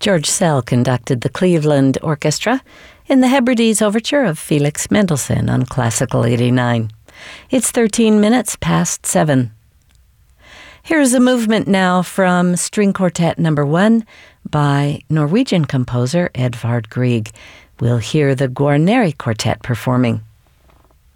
George Szell conducted the Cleveland Orchestra in the Hebrides Overture of Felix Mendelssohn on Classical 89. It's 13 minutes past 7. Here's a movement now from String Quartet No. 1 by Norwegian composer Edvard Grieg. We'll hear the Guarneri Quartet performing.